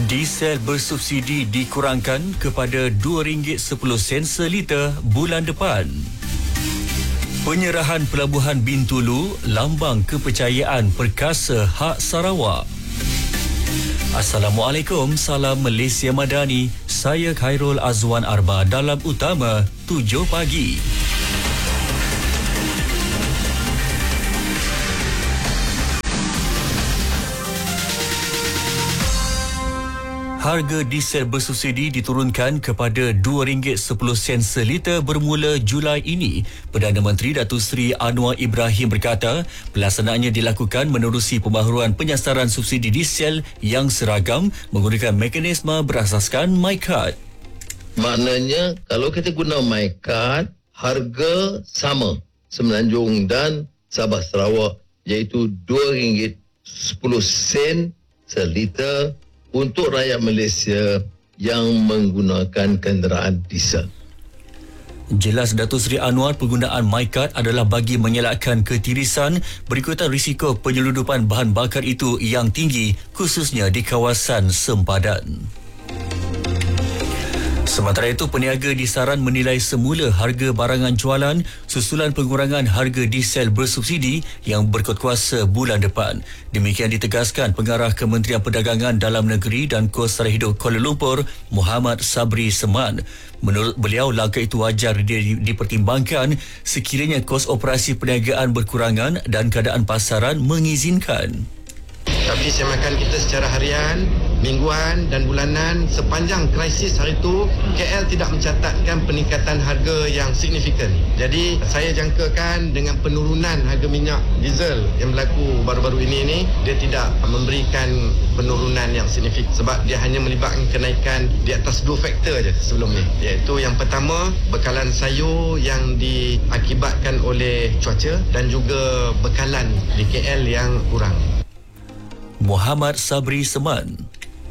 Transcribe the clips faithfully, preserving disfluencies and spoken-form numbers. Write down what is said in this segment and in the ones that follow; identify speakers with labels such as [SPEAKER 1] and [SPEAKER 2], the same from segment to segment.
[SPEAKER 1] Diesel bersubsidi dikurangkan kepada dua ringgit sepuluh sen seliter bulan depan. Penyerahan Pelabuhan Bintulu, lambang kepercayaan perkasa hak Sarawak. Assalamualaikum, salam Malaysia Madani. Saya Khairul Azwan Arba dalam Utama tujuh pagi. Harga diesel bersubsidi diturunkan kepada dua ringgit sepuluh sen seliter bermula Julai ini. Perdana Menteri Datuk Seri Anwar Ibrahim berkata, pelaksanaannya dilakukan menerusi pembaharuan penyasaran subsidi diesel yang seragam menggunakan mekanisme berasaskan MyCard.
[SPEAKER 2] Maknanya, kalau kita guna MyCard, harga sama Semenanjung dan Sabah Sarawak, iaitu dua ringgit sepuluh sen seliter untuk rakyat Malaysia yang menggunakan kenderaan diesel.
[SPEAKER 1] Jelas Datuk Seri Anwar, penggunaan MyCard adalah bagi mengelakkan ketirisan berikutan risiko penyeludupan bahan bakar itu yang tinggi, khususnya di kawasan sempadan. Sementara itu, peniaga disaran menilai semula harga barangan jualan susulan pengurangan harga diesel bersubsidi yang berkuatkuasa bulan depan. Demikian ditegaskan Pengarah Kementerian Perdagangan Dalam Negeri dan Kos Sara Hidup Kuala Lumpur, Muhammad Sabri Seman. Menurut beliau, langkah itu wajar di, dipertimbangkan sekiranya kos operasi perniagaan berkurangan dan keadaan pasaran mengizinkan.
[SPEAKER 3] Tapi semakan kita secara harian, mingguan dan bulanan, sepanjang krisis hari itu, K L tidak mencatatkan peningkatan harga yang signifikan. Jadi saya jangkakan dengan penurunan harga minyak diesel yang berlaku baru-baru ini ni, dia tidak memberikan penurunan yang signifikan sebab dia hanya melibatkan kenaikan di atas dua faktor saja sebelum ni, iaitu yang pertama bekalan sayur yang diakibatkan oleh cuaca dan juga bekalan di K L yang kurang.
[SPEAKER 1] Muhammad Sabri Seman.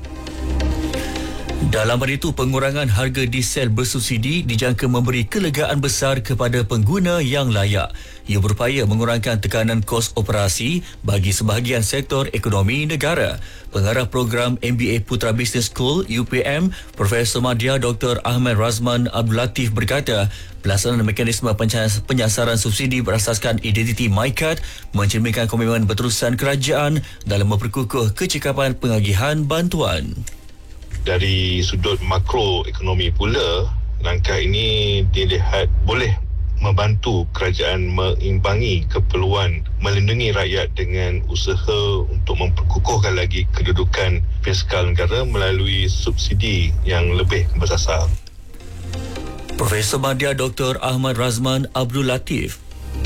[SPEAKER 1] Dalam hal itu, pengurangan harga diesel bersubsidi dijangka memberi kelegaan besar kepada pengguna yang layak. Ia berupaya mengurangkan tekanan kos operasi bagi sebahagian sektor ekonomi negara. Pengarah program M B A Putra Business School U P M, Profesor Madya Doktor Ahmad Razman Abdul Latif berkata, pelaksanaan mekanisme penyasaran subsidi berasaskan identiti MyCard mencerminkan komitmen berterusan kerajaan dalam memperkukuh kecekapan pengagihan bantuan.
[SPEAKER 4] Dari sudut makroekonomi pula, langkah ini dilihat boleh membantu kerajaan mengimbangi keperluan melindungi rakyat dengan usaha untuk memperkukuhkan lagi kedudukan fiskal negara melalui subsidi yang lebih bersasar.
[SPEAKER 1] Profesor Madya Doktor Ahmad Razman Abdul Latif.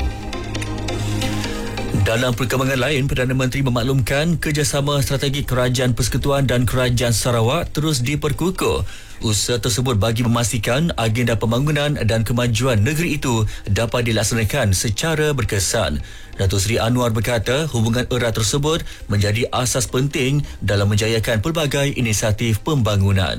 [SPEAKER 1] Dalam perkembangan lain, Perdana Menteri memaklumkan kerjasama strategi Kerajaan Persekutuan dan Kerajaan Sarawak terus diperkukuh. Usaha tersebut bagi memastikan agenda pembangunan dan kemajuan negeri itu dapat dilaksanakan secara berkesan. Datuk Seri Anwar berkata, hubungan erat tersebut menjadi asas penting dalam menjayakan pelbagai inisiatif pembangunan.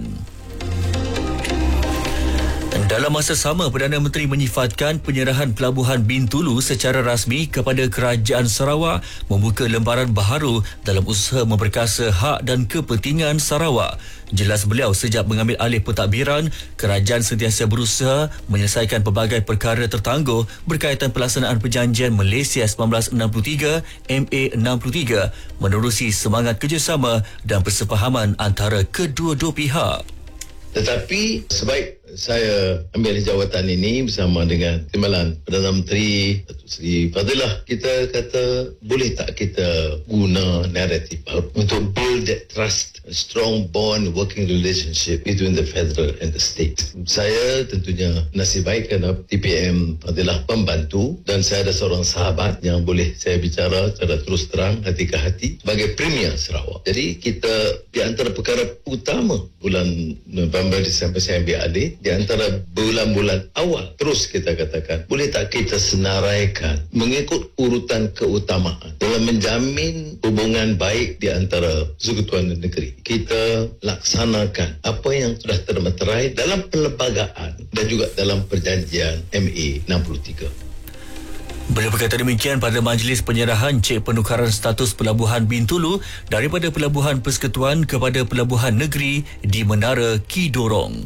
[SPEAKER 1] Dalam masa sama, Perdana Menteri menyifatkan penyerahan Pelabuhan Bintulu secara rasmi kepada Kerajaan Sarawak membuka lembaran baharu dalam usaha memperkasa hak dan kepentingan Sarawak. Jelas beliau, sejak mengambil alih pentadbiran, kerajaan sentiasa berusaha menyelesaikan pelbagai perkara tertangguh berkaitan pelaksanaan Perjanjian Malaysia seribu sembilan ratus enam puluh tiga M A enam puluh tiga menerusi semangat kerjasama dan persefahaman antara kedua-dua pihak.
[SPEAKER 2] Tetapi sebaik saya ambil jawatan ini bersama dengan Timbalan Perdana Menteri Datuk Seri Fadilah, kita kata boleh tak kita guna naratif untuk build that trust, a strong bond, working relationship between the federal and the state. Saya tentunya nasib baik kerana T P M Fadilah membantu dan saya ada seorang sahabat yang boleh saya bicara secara terus terang, hati ke hati sebagai Premier Sarawak. Jadi kita di antara perkara utama bulan November Disember saya ambil alih, di antara bulan-bulan awal terus kita katakan boleh tak kita senaraikan mengikut urutan keutamaan dalam menjamin hubungan baik di antara persekutuan dan negeri. Kita laksanakan apa yang sudah termeterai dalam perlembagaan dan juga dalam perjanjian M A enam puluh tiga.
[SPEAKER 1] Beliau berkata demikian pada majlis penyerahan cek penukaran status Pelabuhan Bintulu daripada Pelabuhan Persekutuan kepada Pelabuhan Negeri di Menara Kidorong.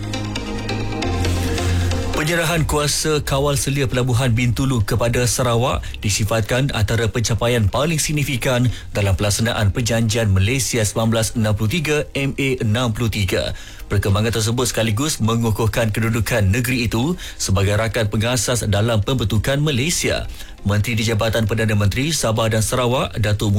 [SPEAKER 1] Penyerahan kuasa kawal selia Pelabuhan Bintulu kepada Sarawak disifatkan antara pencapaian paling signifikan dalam pelaksanaan Perjanjian Malaysia seribu sembilan ratus enam puluh tiga M A enam puluh tiga. Perkembangan tersebut sekaligus mengukuhkan kedudukan negeri itu sebagai rakan pengasas dalam pembentukan Malaysia. Menteri di Jabatan Perdana Menteri Sabah dan Sarawak, Datuk